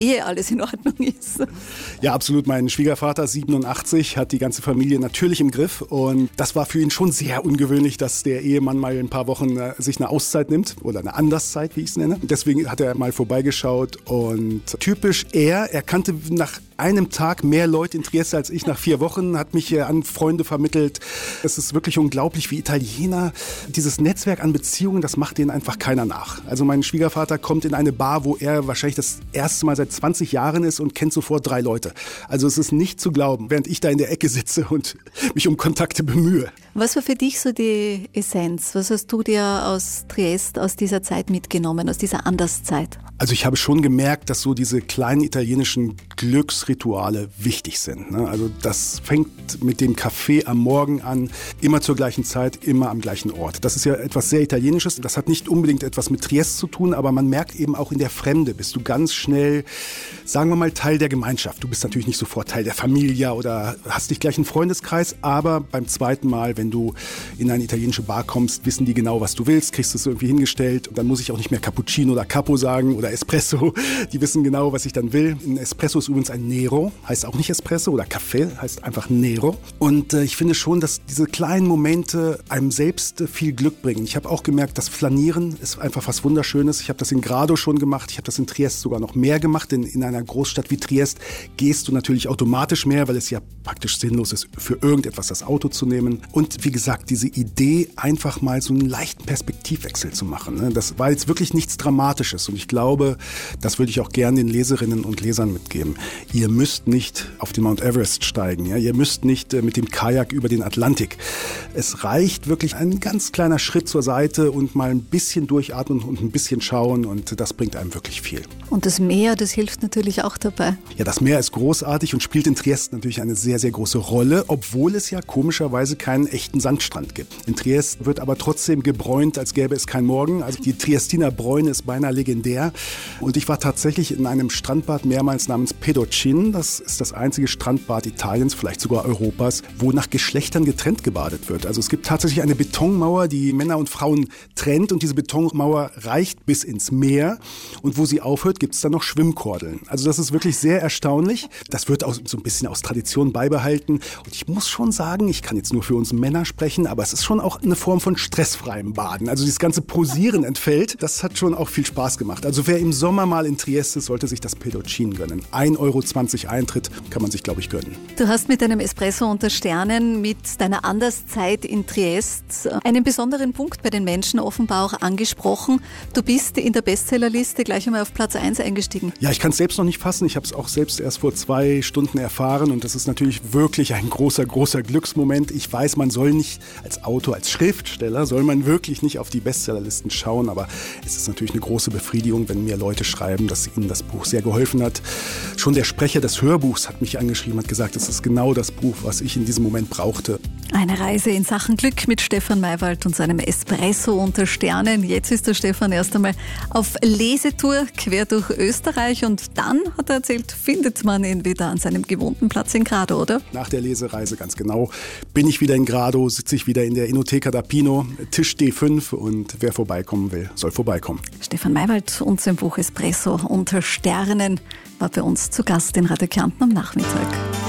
Ehe alles in Ordnung ist. Ja, absolut. Mein Schwiegervater, 87, hat die ganze Familie natürlich im Griff. Und das war für ihn schon sehr ungewöhnlich, dass der Ehemann mal ein paar Wochen sich eine Auszeit nimmt oder eine Anderszeit, wie ich es nenne. Deswegen hat er mal vorbeigeschaut und typisch er kannte nach einem Tag mehr Leute in Trieste als ich nach 4 Wochen, hat mich an Freunde vermittelt. Es ist wirklich unglaublich, wie Italiener dieses Netzwerk an Beziehungen, das macht denen einfach keiner nach. Also mein Schwiegervater kommt in eine Bar, wo er wahrscheinlich das erste Mal seit 20 Jahren ist und kennt sofort 3 Leute. Also es ist nicht zu glauben, während ich da in der Ecke sitze und mich um Kontakte bemühe. Was war für dich so die Essenz? Was hast du dir aus Triest, aus dieser Zeit mitgenommen, aus dieser Anderszeit? Also ich habe schon gemerkt, dass so diese kleinen italienischen Glücksrituale wichtig sind. Also das fängt mit dem Kaffee am Morgen an, immer zur gleichen Zeit, immer am gleichen Ort. Das ist ja etwas sehr Italienisches. Das hat nicht unbedingt etwas mit Triest zu tun, aber man merkt eben auch in der Fremde bist du ganz schnell, sagen wir mal, Teil der Gemeinschaft. Du bist natürlich nicht sofort Teil der Familie oder hast nicht gleich einen Freundeskreis, aber beim zweiten Mal, wenn du in eine italienische Bar kommst, wissen die genau, was du willst, kriegst es irgendwie hingestellt und dann muss ich auch nicht mehr Cappuccino oder Capo sagen oder Espresso. Die wissen genau, was ich dann will. Ein Espresso ist übrigens ein Nero, heißt auch nicht Espresso oder Kaffee, heißt einfach Nero. Und ich finde schon, dass diese kleinen Momente einem selbst viel Glück bringen. Ich habe auch gemerkt, das Flanieren ist einfach was Wunderschönes. Ich habe das in Grado schon gemacht, ich habe das in Triest sogar noch mehr gemacht, denn in einer Großstadt wie Triest gehst du natürlich automatisch mehr, weil es ja praktisch sinnlos ist, für irgendetwas das Auto zu nehmen. Und wie gesagt, diese Idee, einfach mal so einen leichten Perspektivwechsel zu machen. Das war jetzt wirklich nichts Dramatisches und ich glaube, das würde ich auch gerne den Leserinnen und Lesern mitgeben. Ihr müsst nicht auf den Mount Everest steigen, ja? Ihr müsst nicht mit dem Kajak über den Atlantik. Es reicht wirklich ein ganz kleiner Schritt zur Seite und mal ein bisschen durchatmen und ein bisschen schauen und das bringt einem wirklich viel. Und das Meer, das hilft natürlich auch dabei. Ja, das Meer ist großartig und spielt in Triest natürlich eine sehr, sehr große Rolle, obwohl es ja komischerweise keinen echten Sandstrand gibt. In Triest wird aber trotzdem gebräunt, als gäbe es kein Morgen. Also die Triestiner Bräune ist beinahe legendär. Und ich war tatsächlich in einem Strandbad mehrmals namens Pedocin. Das ist das einzige Strandbad Italiens, vielleicht sogar Europas, wo nach Geschlechtern getrennt gebadet wird. Also es gibt tatsächlich eine Betonmauer, die Männer und Frauen trennt und diese Betonmauer reicht bis ins Meer. Und wo sie aufhört, gibt es dann noch Schwimmkordeln. Also das ist wirklich sehr erstaunlich. Das wird auch so ein bisschen aus Tradition beibehalten. Und ich muss schon sagen, ich kann jetzt nur für uns Männer sprechen, aber es ist schon auch eine Form von stressfreiem Baden. Also dieses ganze Posieren entfällt. Das hat schon auch viel Spaß gemacht. Also wer im Sommer mal in Triest ist, sollte sich das Pedocin gönnen. 1,20 € Eintritt kann man sich, glaube ich, gönnen. Du hast mit deinem Espresso unter Sternen, mit deiner Anderszeit in Triest einen besonderen Punkt bei den Menschen offenbar auch angesprochen. Du bist in der Bestsellerliste gleich einmal auf Platz 1 eingestiegen. Ja, ich kann es selbst noch nicht fassen. Ich habe es auch selbst erst vor 2 Stunden erfahren und das ist natürlich wirklich ein großer, großer Glücksmoment. Ich weiß, man soll nicht als Autor, als Schriftsteller, soll man wirklich nicht auf die Bestsellerlisten schauen, aber es ist natürlich eine große Befriedigung, wenn mir Leute schreiben, dass ihnen das Buch sehr geholfen hat. Schon der Sprecher des Hörbuchs hat mich angeschrieben, hat gesagt, es ist genau das Buch, was ich in diesem Moment brauchte. Eine Reise in Sachen Glück mit Stefan Maywald und seinem Espresso unter Sternen. Jetzt ist der Stefan erst einmal auf Lesetour quer durch Österreich und dann, hat er erzählt, findet man ihn wieder an seinem gewohnten Platz in Grado, oder? Nach der Lesereise, ganz genau, bin ich wieder in Grado, sitze ich wieder in der Enoteca da Pino, Tisch D5 und wer vorbeikommen will, soll vorbeikommen. Stefan Maywald und sein Buch Espresso unter Sternen war bei uns zu Gast in Radio Kärnten am Nachmittag.